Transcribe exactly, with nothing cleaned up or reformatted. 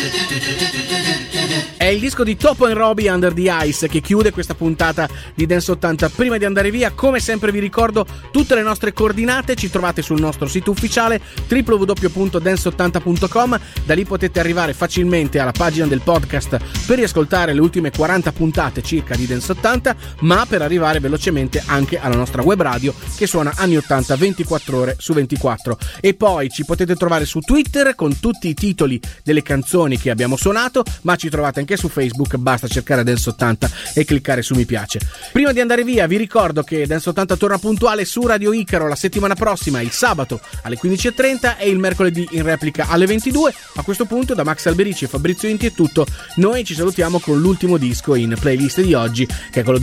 È il disco di Topo and Robbie, Under the Ice, che chiude questa puntata di Dance ottanta. Prima di andare via, come sempre vi ricordo tutte le nostre coordinate, ci trovate sul nostro sito ufficiale w w w punto dance ottanta punto com. Da lì potete arrivare facilmente alla pagina del podcast per riascoltare le ultime quaranta puntate circa di Dance ottanta, ma per arrivare velocemente anche alla nostra web radio che suona anni ottanta ventiquattro ore su ventiquattro. E poi ci potete trovare su Twitter con tutti i titoli delle canzoni che abbiamo suonato, ma ci trovate anche su Facebook, basta cercare Dance ottanta e cliccare su mi piace. Prima di andare via vi ricordo che Dance ottanta torna puntuale su Radio Icaro la settimana prossima, il sabato alle quindici e trenta e il mercoledì in replica alle ventidue. A questo punto da Max Alberici e Fabrizio Inti è tutto, noi ci salutiamo con l'ultimo disco in playlist di oggi, che è quello di